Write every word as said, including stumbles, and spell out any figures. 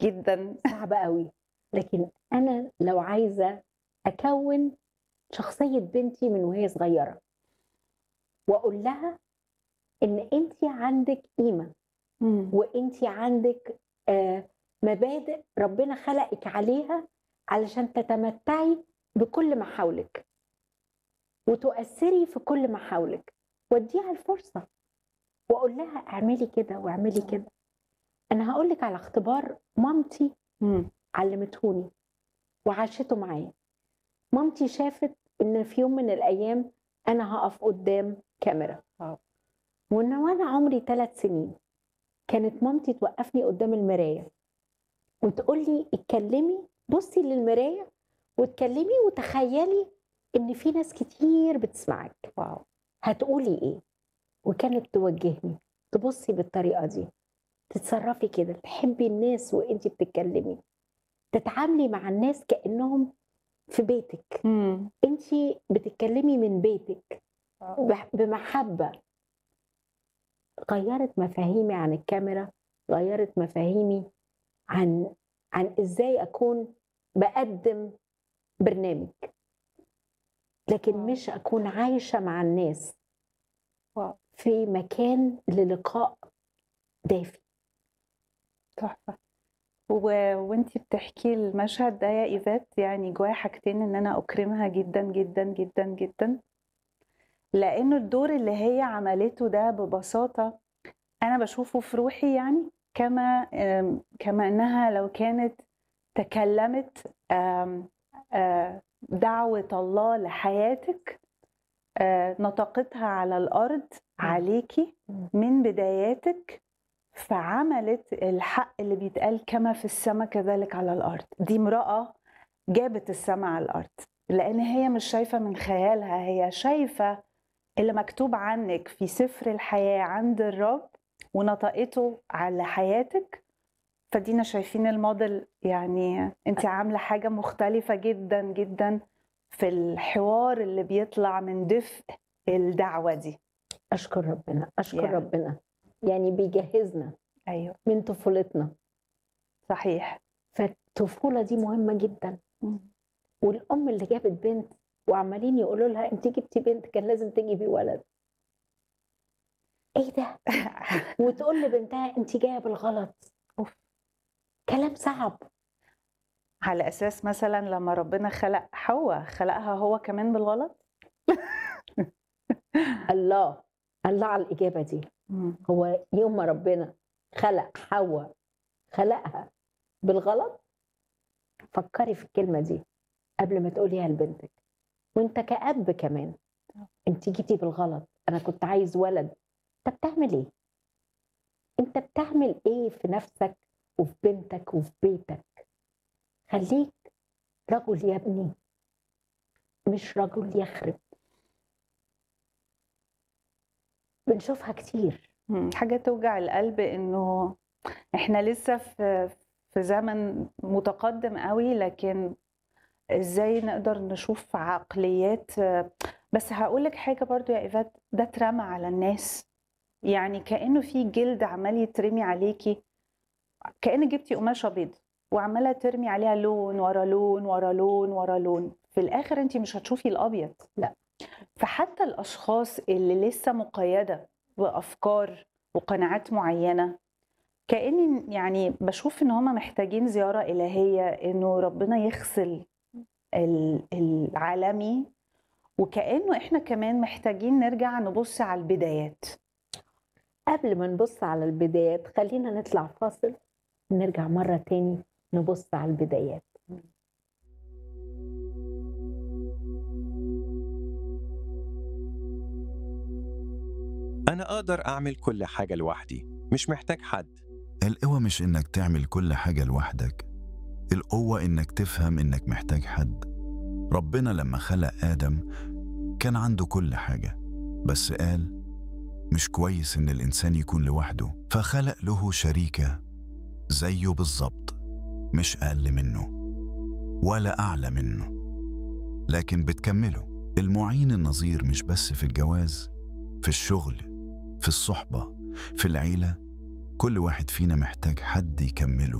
جدًا. صعب أوي، لكن أنا لو عايزة أكوّن شخصية بنتي من وهي صغيرة، وأقول لها إن أنتِ عندِك قيمة، إمم. وأنتِ عندِك آآ مبادئ ربنا خلقِك عليها علشان تتمتعي بكل ما حولِك، وتؤثّري في كل ما حولِك، وادّيها الفرصة، وأقول لها اعملي كده واعملي كده. أنا هاقول لِك على اختبار مامتي إمم. علّمته لي وعاشته معايا. مامتي شافت إن في يوم من الأيام أنا هاقف قدّام كاميرا، آه. وإن وأنا عمري ثلاث سنين كانت مامتي توقّفني قدّام المراية وتقول لي: "اتكلّمي، بُصّي للمراية واتكلّمي وتخيّلي إن في ناس كتير بتسمعِك، واو! هتقولي إيه؟" وكانت توجّهني، تبُصّي بالطريقة دي، تتصرّفي كده، تحبّي الناس وأنتِ بتتكلّمي، تتعاملي مع الناس كإنّهم في بيتِك، إمم. أنتِ بتتكلّمي من بيتِك آه. بح بمحبة. غيّرت مفاهيمي عن الكاميرا، غيّرت مفاهيمي عن عن إزاي أكون باقدّم برنامج، لكن واو! مش أكون عايشة مع الناس واو! في مكان للقاء دافي. تحفة. و وأنتِ بتحكي المشهد ده يا إيفات يعني جوايا حاجتين إن أنا أكرمها جدًا، جدًا، جدًا، جدًا، لإنه الدور اللي هي عملته ده ببساطة أنا باشوفه في روحي يعني كما آمم، كما إنها لو كانت تكلمت آمم، آآ، دعوة الله لحياتِك آآ، نطقتها على الأرض إمم، عليكِ إمم. من بداياتِك، فعملت الحق اللي بيتقال كما في السما كذلك على الأرض. دي امرأة جابت السما على الأرض، لإن هي مش شايفة من خيالها، هي شايفة اللي مكتوب عنِّك في سفر الحياة عند الرب ونطقته على حياتِك، فدينا شايفين الموديل يعني أنتِ عاملة حاجة مختلفة جدًا، جدًا في الحوار اللي بيطلع من دفء الدعوة دي. أشكر ربنا، أشكر ياه! ربنا، يعني بيجهّزنا أيوه، من طفولتنا، صحيح. فالطفولة دي مهمة جدًا، إمم. والأم اللي جابت بنت وعمّالين يقولوا لها: "أنتِ جبتِ بنت كان لازم تجيبي ولد." إيه ده! وتقول لبنتها: "أنتِ جاية بالغلط." أوف! كلام صعب. على أساس مثلًا لمّا ربنا خلق حواء، خلقها هو كمان بالغلط؟ الله، الله على الإجابة دي. إمم. هو يوم ما ربنا خلق حواء خلقها بالغلط؟ فكّري في الكلمة دي قبل ما تقوليها لبنتِك، وأنت كأب كمان، أنتِ جيتِ بالغلط، أنا كنت عايز ولد، أنت بتعمل إيه؟ أنت بتعمل إيه في نَفْسك وفي بنتك وفي بيتك؟ خلّيك رجل يا ابني، مش رجل يخرب. بنشوفها كتير. إمم، حاجة توجع القلب إنه إحنا لسه في في زمن متقدم أوي، لكن إزاي نقدر نشوف عقليات بس هاقول لِك حاجة برضه يا إيفات، ده اترمى على الناس، يعني كأنه في جلد عمّال يترمي عليكِ، كأنِك جبتِ قماشة بيضا وعمّالة ترمي عليها لون، ورا لون، ورا لون، ورا لون، في الآخر أنتِ مش هتشوفي الأبيض. لأ. فحتى الأشخاص اللي لسه مقيدة بأفكار وقناعات معينة كأني يعني باشوف إن هم محتاجين زيارة إلهية إنه ربنا يغسل ال- العالمي، وكأنه إحنا كمان محتاجين نرجع نبص على البدايات. قبل ما نبُص على البدايات، خلّينا نطلع فاصل ونرجع مرّة تاني نبُص على البدايات. أنا أقدر أعمل كل حاجة لوحدي، مش محتاج حد. القوة مش إنك تعمل كل حاجة لوحدك، القوة إنك تفهم إنك محتاج حد. ربنا لما خلق آدم كان عنده كل حاجة، بس قال مش كويس إن الإنسان يكون لوحده، فخلق له شريكة زيه بالظبط، مش أقل منه ولا أعلى منه، لكن بتكمله. المعين النظير مش بس في الجواز، في الشغل، في الصحبة، في العيلة. كل واحد فينا محتاج حد يكمله.